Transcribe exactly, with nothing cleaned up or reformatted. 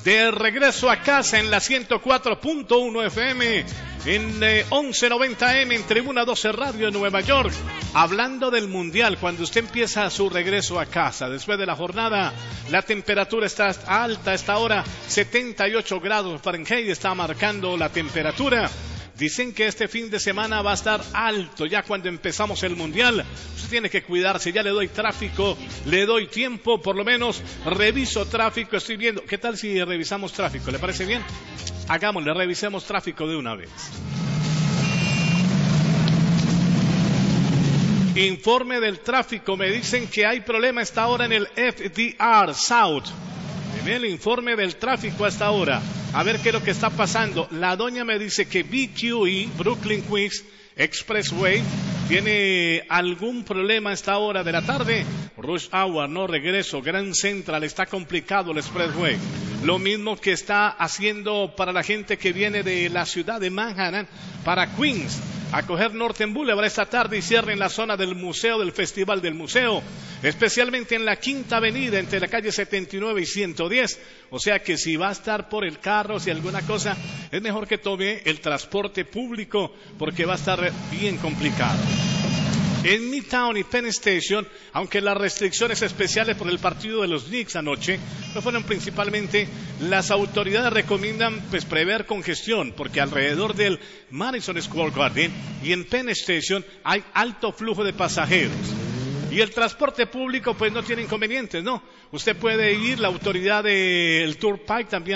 De regreso a casa en la ciento cuatro punto uno F M, en eh, once noventa M, en Tribuna doce Radio en Nueva York, hablando del Mundial. Cuando usted empieza su regreso a casa después de la jornada, la temperatura está alta. A esta hora setenta y ocho grados Fahrenheit está marcando la temperatura. Dicen que este fin de semana va a estar alto ya cuando empezamos el Mundial. Usted tiene que cuidarse, ya le doy tráfico, le doy tiempo, por lo menos reviso tráfico, estoy viendo. ¿Qué tal si revisamos tráfico? ¿Le parece bien? Hagámosle, revisemos tráfico de una vez. Informe del tráfico, me dicen que hay problema a esta hora en el F D R South. En el informe del tráfico a esta hora, a ver qué es lo que está pasando. La doña me dice que B Q E, Brooklyn Queens Expressway, tiene algún problema a esta hora de la tarde. Rush Hour, no regreso. Grand Central, está complicado el Expressway. Lo mismo que está haciendo para la gente que viene de la ciudad de Manhattan para Queens, a coger Northern Boulevard esta tarde y cierre en la zona del museo, del Festival del Museo, especialmente en la Quinta Avenida, entre la calle setenta y nueve y ciento diez. O sea que si va a estar por el carro, si alguna cosa, es mejor que tome el transporte público porque va a estar bien complicado. En Midtown y Penn Station, aunque las restricciones especiales por el partido de los Knicks anoche no fueron principalmente, las autoridades recomiendan pues prever congestión, porque alrededor del Madison Square Garden y en Penn Station hay alto flujo de pasajeros. Y el transporte público pues no tiene inconvenientes, ¿no? Usted puede ir, la autoridad del Tour Pike también